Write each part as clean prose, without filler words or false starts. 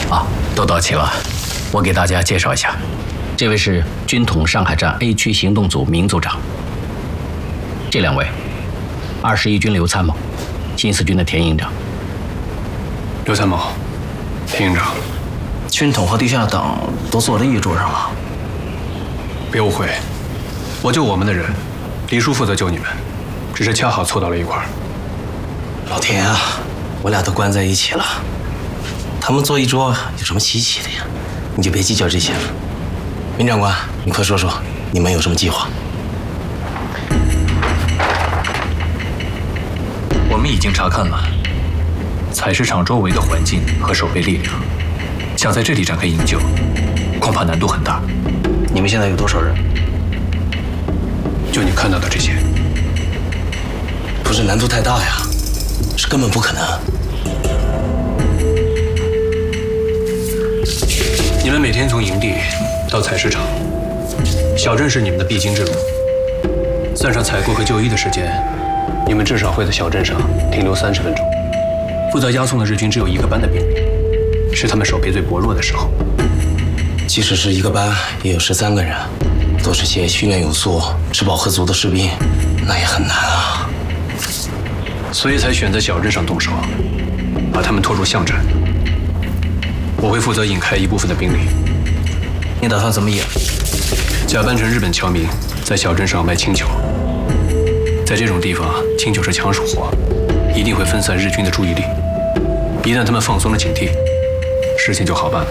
啊，都到齐了，我给大家介绍一下，这位是军统上海站 A 区行动组明组长，这两位，21军刘参谋，新四军的田营长。 刘参谋，田营长， 军统和地下党都坐在一桌上了。 别误会，我救我们的人，李叔负责救你们，只是恰好凑到了一块儿。 老田啊，我俩都关在一起了，他们坐一桌有什么稀奇的呀？你就别计较这些了。明长官，你快说说，你们有什么计划？ 我们已经查看了采石场周围的环境和守备力量，想在这里展开营救，恐怕难度很大。 你们现在有多少人？ 就你看到的这些。 不是难度太大呀，是根本不可能。 你们每天从营地到采石场，小镇是你们的必经之路。算上采购和就医的时间，你们至少会在小镇上停留30分钟。负责押送的日军只有1个班的兵力，是他们守备最薄弱的时候。 即使是1个班，也有13个人，都是些训练有素、吃饱喝足的士兵，那也很难啊。 所以才选择小镇上动手，把他们拖入巷战。我会负责引开一部分的兵力。 你打算怎么演？ 假扮成日本侨民，在小镇上卖清酒。在这种地方，清酒是抢手货，一定会分散日军的注意力。一旦他们放松了警惕，事情就好办了。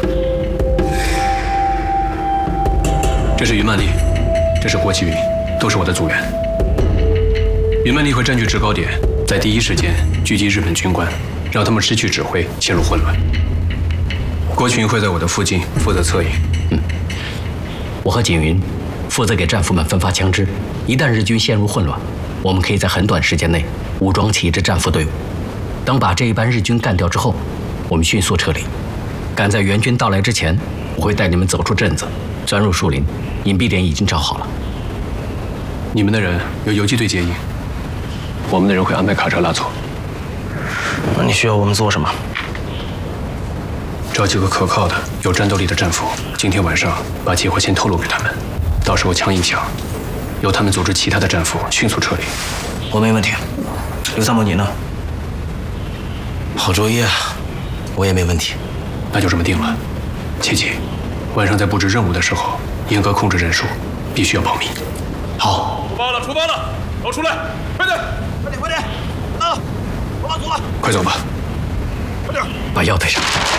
这是云曼丽，这是郭启云，都是我的组员。云曼丽会占据制高点，在第一时间狙击日本军官，让他们失去指挥，陷入混乱。郭启云会在我的附近负责策应。 我和景云负责给战俘们分发枪支，一旦日军陷入混乱，我们可以在很短时间内武装起一支战俘队伍。等把这一班日军干掉之后，我们迅速撤离，赶在援军到来之前，我会带你们走出镇子，钻入树林，隐蔽点已经找好了。 你们的人由游击队接应，我们的人会安排卡车拉走。 那你需要我们做什么？ 找几个可靠的、有战斗力的战俘，今天晚上把计划先透露给他们，到时候枪一响，由他们组织其他的战俘迅速撤离。 我没问题。刘参谋，你呢？好主意啊，我也没问题。 那就这么定了。切记，晚上在布置任务的时候，严格控制人数，必须要保密。 好。 出发了，出发了，都出来，快点，快点，快点！啊，走了，走了， 快走吧。 快点， 把药带上。